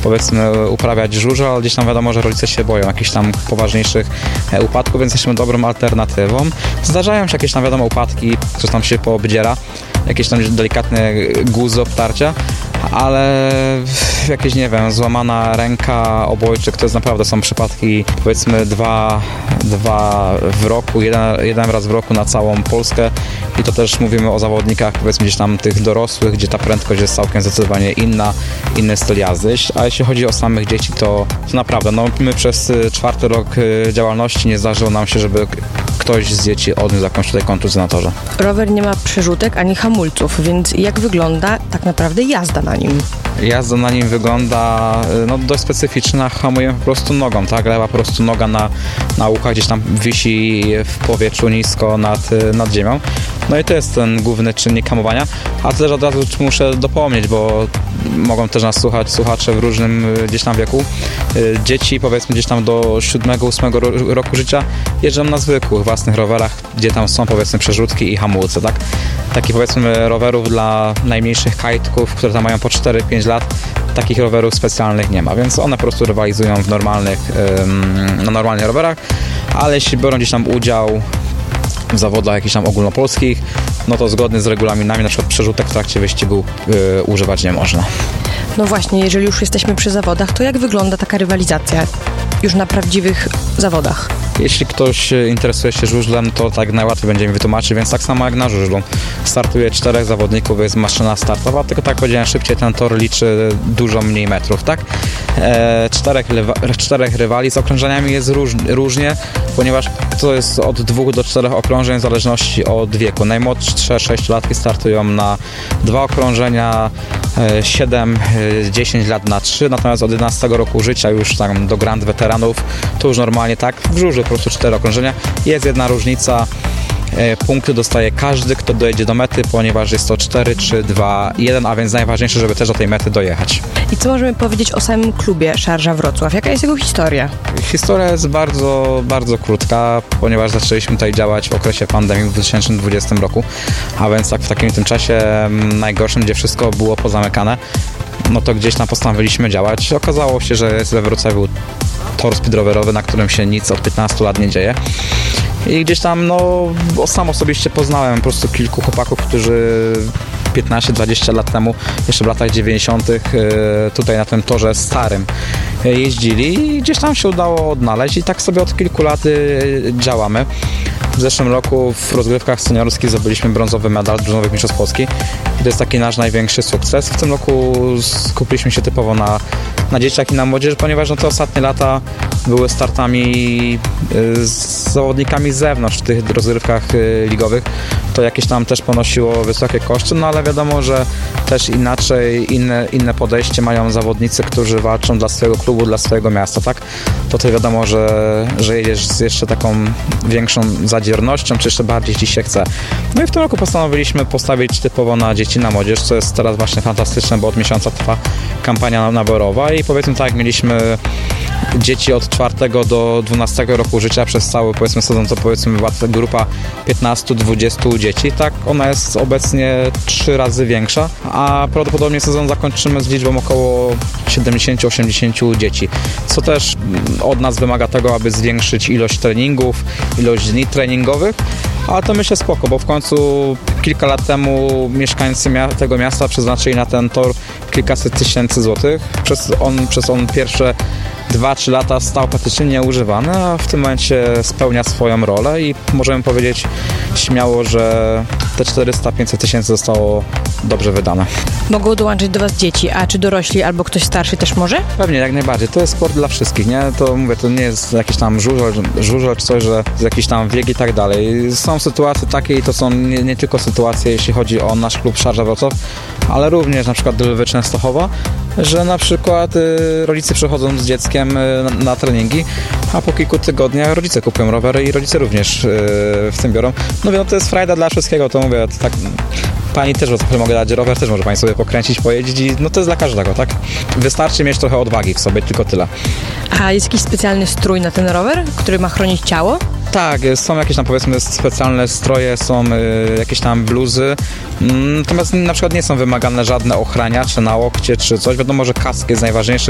powiedzmy uprawiać żużel, ale gdzieś tam wiadomo, że rodzice się boją jakichś tam poważniejszych upadków, więc jesteśmy dobrą alternatywą. Zdarzają się jakieś tam wiadomo upadki, coś tam się poobdziera, jakieś tam delikatne guzy, obtarcia, ale jakieś, nie wiem, złamana ręka, obojczyk, to jest naprawdę są przypadki, powiedzmy dwa w roku, jeden raz w roku na całą Polskę i to też mówimy o zawodnikach, powiedzmy gdzieś tam tych dorosłych, gdzie ta prędkość jest całkiem zdecydowanie inny styl jazdy, a jeśli chodzi o samych dzieci, to naprawdę, no my przez 4. rok działalności nie zdarzyło nam się, żeby ktoś z dzieci odniósł jakąś tutaj kontuzję na torze. Rower nie ma przerzutek ani hamulców, więc jak wygląda tak naprawdę jazda na nim? Jazda na nim wygląda dość specyficzna, hamujemy po prostu nogą, tak? Lewa po prostu noga na łukach gdzieś tam wisi w powietrzu nisko nad ziemią. No i to jest ten główny czynnik hamowania, a też od razu muszę dopomnieć, bo mogą też nas słuchać słuchacze w różnym gdzieś tam wieku. Dzieci powiedzmy gdzieś tam do 7-8 roku życia jeżdżą na zwykłych własnych rowerach, gdzie tam są powiedzmy przerzutki i hamulce, tak? Takich powiedzmy rowerów dla najmniejszych kajtków, które tam mają po 4-5 lat, takich rowerów specjalnych nie ma, więc one po prostu rywalizują w na normalnych rowerach, ale jeśli biorą gdzieś tam udział w zawodach jakichś tam ogólnopolskich, no to zgodnie z regulaminami, na przykład przerzutek w trakcie wyścigu używać nie można. No właśnie, jeżeli już jesteśmy przy zawodach, to jak wygląda taka rywalizacja już na prawdziwych zawodach? Jeśli ktoś interesuje się żużlem, to tak najłatwiej będzie mi wytłumaczyć, więc tak samo jak na żużlu. Startuje 4 zawodników, jest maszyna startowa, tylko tak powiedziałem szybciej, ten tor liczy dużo mniej metrów, tak? 4 rywali z okrążeniami jest różnie, ponieważ to jest od 2 do 4 okrążeń w zależności od wieku. Najmłodsze 6-latki startują na 2 okrążenia, 7-10 lat na 3, natomiast od 11 roku życia już tam do grand weteranów to już normalnie tak, w żużlu po prostu 4 okrążenia. Jest jedna różnica, punkty dostaje każdy, kto dojedzie do mety, ponieważ jest to 4, 3, 2, 1, a więc najważniejsze, żeby też do tej mety dojechać. I co możemy powiedzieć o samym klubie Szarża Wrocław? Jaka jest jego historia? Historia jest bardzo, bardzo krótka, ponieważ zaczęliśmy tutaj działać w okresie pandemii w 2020 roku, a więc tak w takim tym czasie najgorszym, gdzie wszystko było pozamykane, no to gdzieś tam postanowiliśmy działać. Okazało się, że jest we Wrocławiu tor speedrowerowy, na którym się nic od 15 lat nie dzieje. I gdzieś tam, sam osobiście poznałem po prostu kilku chłopaków, którzy 15-20 lat temu, jeszcze w latach 90. tutaj na tym torze starym jeździli i gdzieś tam się udało odnaleźć i tak sobie od kilku lat działamy. W zeszłym roku w rozgrywkach seniorskich zdobyliśmy brązowy medal brązowych mistrzostw Polski. To jest taki nasz największy sukces. W tym roku skupiliśmy się typowo na dzieciach i na młodzieży, ponieważ te ostatnie lata były startami z zawodnikami z zewnątrz w tych rozgrywkach ligowych. To jakieś tam też ponosiło wysokie koszty, no ale wiadomo, że też inaczej, inne podejście mają zawodnicy, którzy walczą dla swojego klubu, dla swojego miasta, tak? To wiadomo, że jedziesz z jeszcze taką większą zadziornością, czy jeszcze bardziej ci się chce. No i w tym roku postanowiliśmy postawić typowo na dzieci, na młodzież, co jest teraz właśnie fantastyczne, bo od miesiąca trwa kampania naborowa i powiedzmy tak, mieliśmy dzieci od 4 do 12 roku życia przez cały powiedzmy sezon, to powiedzmy była ta grupa 15-20 dzieci, tak ona jest obecnie 3 razy większa, a prawdopodobnie sezon zakończymy z liczbą około 70-80 dzieci, co też od nas wymaga tego, aby zwiększyć ilość treningów, ilość dni treningowych, ale to myślę spoko, bo w końcu kilka lat temu mieszkańcy tego miasta przeznaczyli na ten tor kilkaset tysięcy złotych. Przez on pierwsze 2-3 lata stał praktycznie nieużywany, a w tym momencie spełnia swoją rolę i możemy powiedzieć śmiało, że te 400-500 tysięcy zostało dobrze wydane. Mogą dołączyć do Was dzieci, a czy dorośli albo ktoś starszy też może? Pewnie, jak najbardziej. To jest sport dla wszystkich, nie? To mówię, to nie jest jakiś tam żużel czy coś, że jest jakiś tam wiek i tak dalej. Są sytuacje takie i to są nie tylko sytuacje, jeśli chodzi o nasz klub Szarża Wrocław, ale również na przykład Lwy Częstochowa, że na przykład rodzice przychodzą z dzieckiem na treningi, a po kilku tygodniach rodzice kupują rowery i rodzice również w tym biorą. No to jest frajda dla wszystkiego, to mówię, to tak pani też mogę dać rower, też może pani sobie pokręcić, pojeździć i no to jest dla każdego, tak? Wystarczy mieć trochę odwagi w sobie, tylko tyle. A jest jakiś specjalny strój na ten rower, który ma chronić ciało? Tak, są jakieś tam powiedzmy specjalne stroje, są jakieś tam bluzy, natomiast na przykład nie są wymagane żadne ochraniacze na łokcie czy coś. Wiadomo, że kask jest najważniejszy,